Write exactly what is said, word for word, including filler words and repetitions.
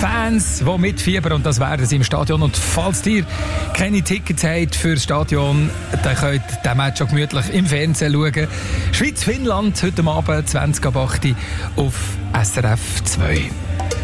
Fans, die mitfiebern, und das werden sie im Stadion. Und falls ihr keine Tickets habt für das Stadion, dann könnt ihr diesen Match auch gemütlich im Fernsehen schauen. Schweiz-Finnland heute Abend zwanzig ab acht auf S R F zwei.